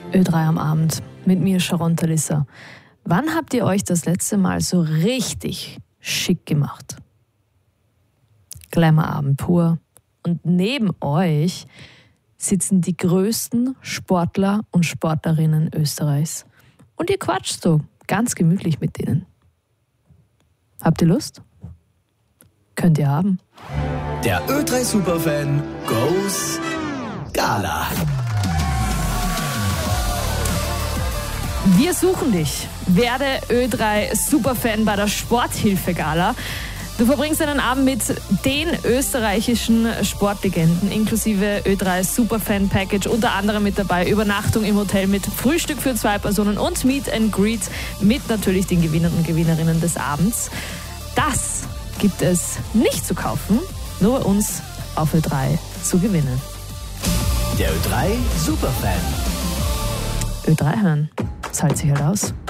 Ö3 am Abend mit mir, Sharon Talissa. Wann habt ihr euch das letzte Mal so richtig schick gemacht? Glamour-Abend pur. Und neben euch sitzen die größten Sportler und Sportlerinnen Österreichs. Und ihr quatscht so ganz gemütlich mit denen. Habt ihr Lust? Könnt ihr haben. Der Ö3 Superfan goes Gala. Wir suchen dich. Werde Ö3 Superfan bei der Sporthilfe Gala. Du verbringst einen Abend mit den österreichischen Sportlegenden, inklusive Ö3 Superfan Package, unter anderem mit dabei Übernachtung im Hotel mit Frühstück für 2 Personen und Meet and Greet mit natürlich den Gewinnern und Gewinnerinnen des Abends. Das gibt es nicht zu kaufen, nur bei uns auf Ö3 zu gewinnen. Der Ö3 Superfan. Ö3 hören, zahlt sich halt aus.